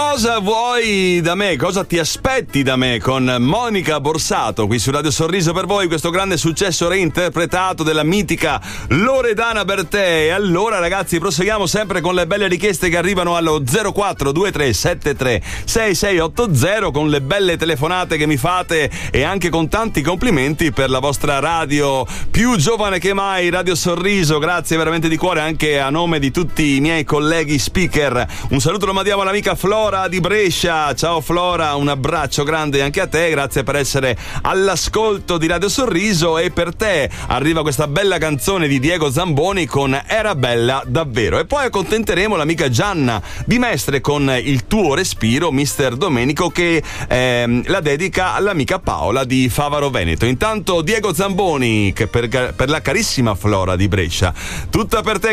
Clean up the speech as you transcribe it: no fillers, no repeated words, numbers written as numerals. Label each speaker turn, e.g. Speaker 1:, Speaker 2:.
Speaker 1: Cosa vuoi da me? Cosa ti aspetti da me? Con Monica Borsato qui su Radio Sorriso per voi, questo grande successo reinterpretato della mitica Loredana Bertè. E allora ragazzi, proseguiamo sempre con le belle richieste che arrivano allo 0423736680, con le belle telefonate che mi fate e anche con tanti complimenti per la vostra radio più giovane che mai, Radio Sorriso. Grazie veramente di cuore anche a nome di tutti i miei colleghi speaker. Un saluto lo mandiamo all'amica Flora di Brescia. Ciao Flora, un abbraccio grande anche a te, grazie per essere all'ascolto di Radio Sorriso. E per te arriva questa bella canzone di Diego Zamboni con Era bella davvero. E poi accontenteremo l'amica Gianna di Mestre con Il tuo respiro, Mister Domenico, che la dedica all'amica Paola di Favaro Veneto. Intanto Diego Zamboni, che per la carissima Flora di Brescia, tutta per te